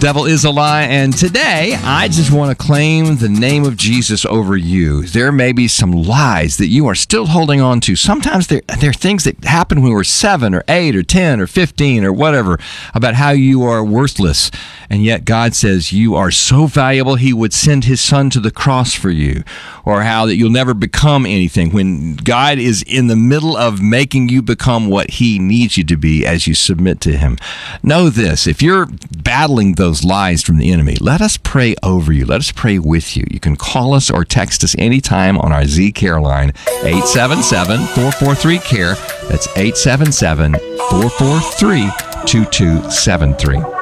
devil is a lie, and today I just want to claim the name of Jesus over you. There may be some lies that you are still holding on to. Sometimes there are things that happened when we were 7 or 8 or 10 or 15 or whatever about how you are worthless, and yet God says you are so valuable He would send His Son to the cross for you, or how that you'll never become anything when God is in the middle of making you become what He needs you to be as you submit to Him. Know this, if you're battling those lies from the enemy, let us pray over you. Let us pray with you. You can call us or text us anytime on our Z-Care line, 877-443-CARE. That's 877-443-2273.